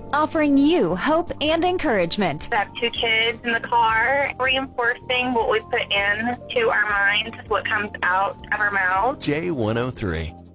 offering you hope and encouragement. I have two kids in the car, reinforcing what we put in to our minds, what comes out of our mouths. J103.